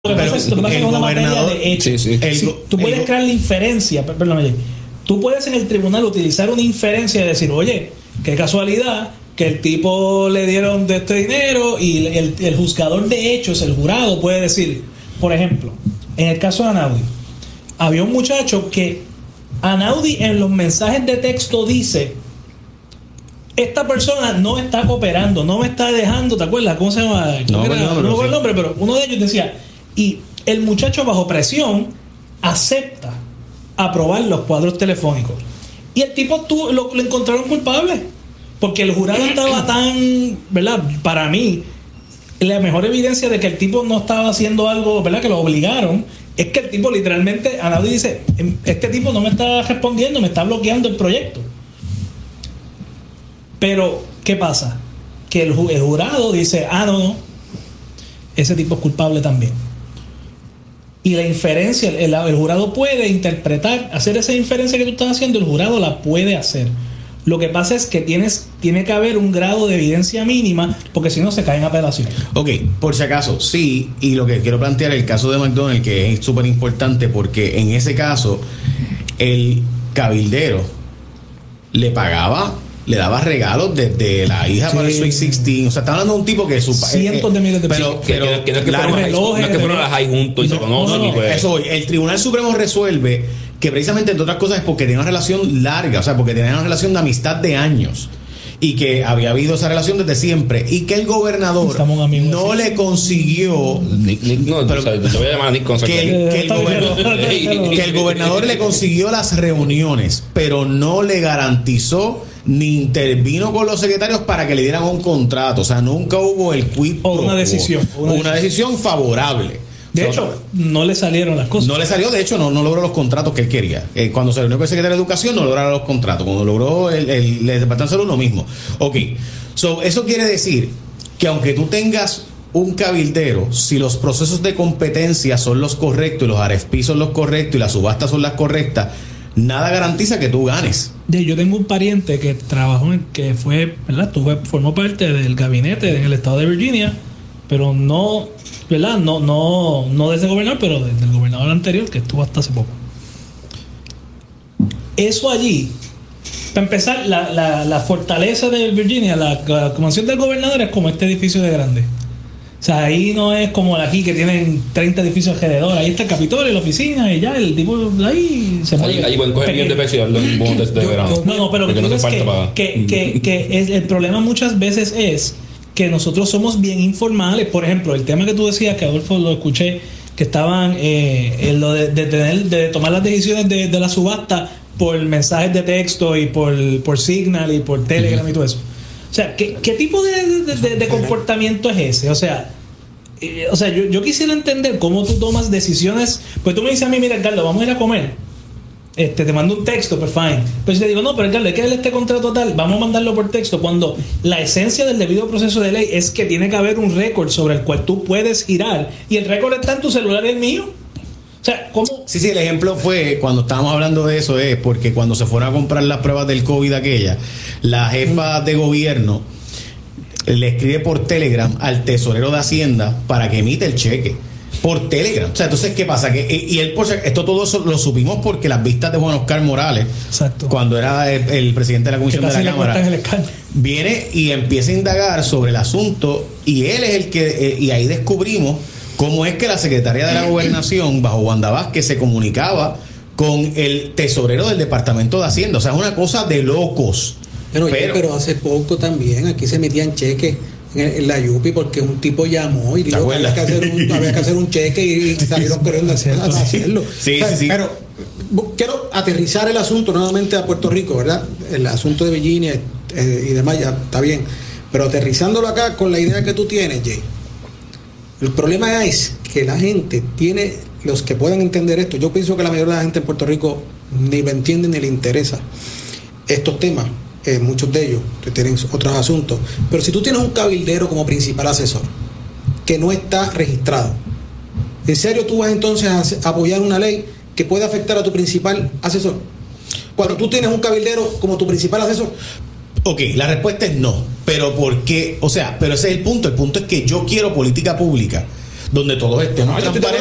Lo que pasa es que es una materia de hecho. Tú puedes crear la inferencia, perdóname, tú puedes en el tribunal utilizar una inferencia y decir, oye, qué casualidad que el tipo le dieron de este dinero, y el juzgador de hechos, el jurado, puede decir, por ejemplo, en el caso de Anaudi, había un muchacho que Anaudi en los mensajes de texto dice: esta persona no está cooperando, no me está dejando, ¿te acuerdas? ¿Cómo se llama? No recuerdo el nombre, pero uno de ellos decía, y el muchacho bajo presión acepta aprobar los cuadros telefónicos. Y el tipo lo encontraron culpable, porque el jurado estaba tan, ¿verdad? Para mí, la mejor evidencia de que el tipo no estaba haciendo algo, ¿verdad?, que lo obligaron, es que el tipo literalmente, Anaudi dice, este tipo no me está respondiendo, me está bloqueando el proyecto. Pero, ¿qué pasa? Que el jurado dice, no, ese tipo es culpable también. Y la inferencia, el jurado puede interpretar, hacer esa inferencia que tú estás haciendo, el jurado la puede hacer. Lo que pasa es que tiene que haber un grado de evidencia mínima, porque si no se cae en apelación. Ok, por si acaso, sí, y lo que quiero plantear, el caso de McDonald's, que es súper importante, porque en ese caso, el cabildero le pagaba, le daba regalos desde la hija para el Sweet 16. O sea, está hablando de un tipo que cientos de miles de pesos. Pero que no es que fueron a las high juntos y se conocen. Eso hoy. El Tribunal Supremo resuelve que precisamente, entre otras cosas, es porque tenía una relación larga, o sea, porque tenía una relación de amistad de años, y que había habido esa relación desde siempre, y que el gobernador no le consiguió que el gobernador le consiguió las reuniones, pero no le garantizó ni intervino con los secretarios para que le dieran un contrato. O sea, nunca hubo el quid pro quo, una decisión favorable. De hecho, no le salieron las cosas. No le salió, de hecho, no logró los contratos que él quería. Cuando se reunió con el secretario de Educación, no lograron los contratos. Cuando logró el Departamento de Salud, lo mismo. Ok, eso quiere decir que aunque tú tengas un cabildero, si los procesos de competencia son los correctos, y los RFP son los correctos, y las subastas son las correctas, nada garantiza que tú ganes. Yo tengo un pariente que trabajó que fue, ¿verdad? Formó parte del gabinete en el estado de Virginia, pero no, ¿verdad? No de ese gobernador, pero del gobernador anterior, que estuvo hasta hace poco. Eso allí, para empezar, la fortaleza de Virginia, la convención del gobernador es como este edificio de grande. O sea, ahí no es como aquí que tienen 30 edificios alrededor. Ahí está el Capitolio, la oficina, y ya el tipo ahí se mueve. Ahí pueden coger bien de peso y darle un bono de verano. No, pero lo que digo es que el problema muchas veces es que nosotros somos bien informales. Por ejemplo, el tema que tú decías, que Adolfo lo escuché, que estaban en lo de tomar las decisiones de la subasta por mensajes de texto y por Signal y por Telegram y todo eso. O sea, ¿qué tipo de comportamiento es ese? O sea, yo quisiera entender cómo tú tomas decisiones. Pues tú me dices a mí, mira, Edgardo, vamos a ir a comer. Te mando un texto, pues fine. Pero si te digo, no, pero Edgardo, hay que darle este contrato tal, vamos a mandarlo por texto. Cuando la esencia del debido proceso de ley es que tiene que haber un récord sobre el cual tú puedes girar, y el récord está en tu celular y el mío. O sea, ¿cómo? Sí, el ejemplo fue cuando estábamos hablando de eso, es porque cuando se fueron a comprar las pruebas del COVID la jefa de gobierno le escribe por Telegram al tesorero de Hacienda para que emita el cheque por Telegram. O sea, entonces, ¿qué pasa? Esto todo eso lo supimos porque las vistas de Juan Oscar Morales, exacto, cuando era el presidente de la Comisión de la Cámara, viene y empieza a indagar sobre el asunto, y él es el que, y ahí descubrimos cómo es que la secretaria de la Gobernación, bajo Wanda Vázquez, se comunicaba con el tesorero del Departamento de Hacienda. O sea, es una cosa de locos. Pero hace poco también aquí se metían cheques en la Yupi porque un tipo llamó y dijo que había que hacer un cheque y salieron corriendo a hacerlo. Sí. Pero quiero aterrizar el asunto nuevamente a Puerto Rico, ¿verdad? El asunto de Virginia y demás ya está bien. Pero aterrizándolo acá con la idea que tú tienes, Jay. El problema es que la gente tiene, los que puedan entender esto, yo pienso que la mayoría de la gente en Puerto Rico ni lo entiende ni le interesa estos temas, muchos de ellos que tienen otros asuntos, pero si tú tienes un cabildero como principal asesor que no está registrado, ¿en serio tú vas entonces a apoyar una ley que puede afectar a tu principal asesor? Cuando tú tienes un cabildero como tu principal asesor. Ok, la respuesta es no. Pero ¿por qué? O sea, pero ese es el punto. El punto es que yo quiero política pública donde todos estemos transparentes.